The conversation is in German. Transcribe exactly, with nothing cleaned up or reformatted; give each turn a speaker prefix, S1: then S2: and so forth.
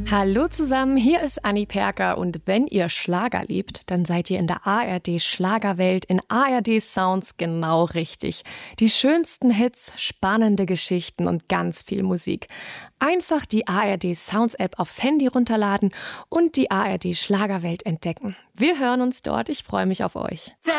S1: Hallo zusammen, hier ist Anni Perker und wenn ihr Schlager liebt, dann seid ihr in der A R D Schlagerwelt in A R D Sounds genau richtig. Die schönsten Hits, spannende Geschichten und ganz viel Musik. Einfach die A R D Sounds App aufs Handy runterladen und die A R D Schlagerwelt entdecken. Wir hören uns dort, ich freue mich auf euch.